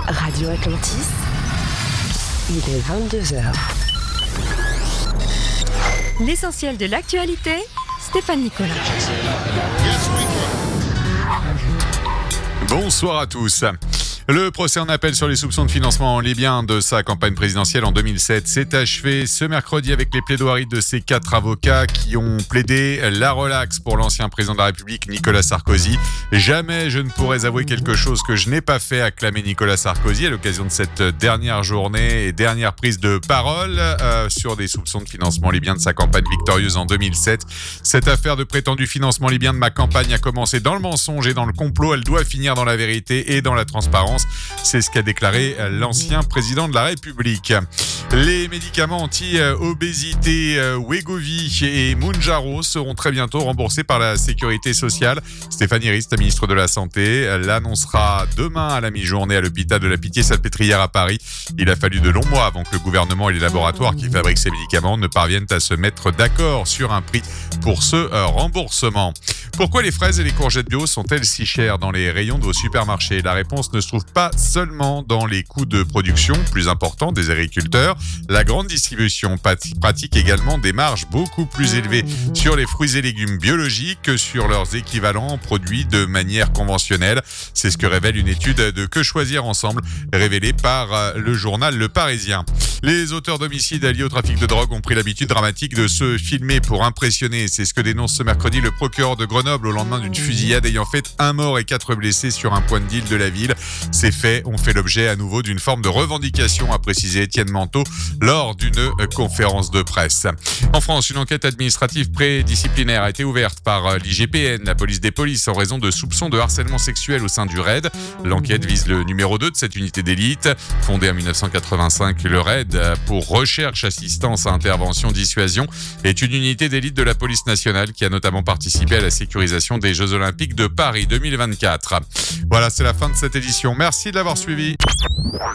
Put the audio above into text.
Radio Atlantis, il est 22h. L'essentiel de l'actualité, Stéphane Nicolas. Bonsoir à tous. Le procès en appel sur les soupçons de financement libyen de sa campagne présidentielle en 2007 s'est achevé ce mercredi avec les plaidoiries de ces 4 avocats qui ont plaidé la relaxe pour l'ancien président de la République Nicolas Sarkozy. Jamais je ne pourrais avouer quelque chose que je n'ai pas fait, a clamé Nicolas Sarkozy à l'occasion de cette dernière journée et dernière prise de parole sur des soupçons de financement libyen de sa campagne victorieuse en 2007. Cette affaire de prétendu financement libyen de ma campagne a commencé dans le mensonge et dans le complot. Elle doit finir dans la vérité et dans la transparence. C'est ce qu'a déclaré l'ancien président de la République. Les médicaments anti-obésité Wegovy et Mounjaro seront très bientôt remboursés par la Sécurité sociale. Stéphanie Rist, ministre de la Santé, l'annoncera demain à la mi-journée à l'hôpital de la Pitié-Salpêtrière à Paris. Il a fallu de longs mois avant que le gouvernement et les laboratoires qui fabriquent ces médicaments ne parviennent à se mettre d'accord sur un prix pour ce remboursement. Pourquoi les fraises et les courgettes bio sont-elles si chères dans les rayons de vos supermarchés ? La réponse ne se trouve pas seulement dans les coûts de production plus importants des agriculteurs. La grande distribution pratique également des marges beaucoup plus élevées sur les fruits et légumes biologiques que sur leurs équivalents produits de manière conventionnelle. C'est ce que révèle une étude de Que choisir ensemble, révélée par le journal Le Parisien. Les auteurs d'homicides alliés au trafic de drogue ont pris l'habitude dramatique de se filmer pour impressionner. C'est ce que dénonce ce mercredi le procureur de Grenoble au lendemain d'une fusillade ayant fait 1 mort et 4 blessés sur un point de deal de la ville. Ces faits ont fait l'objet à nouveau d'une forme de revendication, a précisé Étienne Manteau lors d'une conférence de presse. En France, une enquête administrative prédisciplinaire a été ouverte par l'IGPN, la police des polices, en raison de soupçons de harcèlement sexuel au sein du RAID. L'enquête vise le numéro 2 de cette unité d'élite. Fondée en 1985, le RAID, pour recherche, assistance à intervention, dissuasion, est une unité d'élite de la police nationale qui a notamment participé à la sécurisation des Jeux Olympiques de Paris 2024. Voilà, c'est la fin de cette édition. Merci de l'avoir suivi.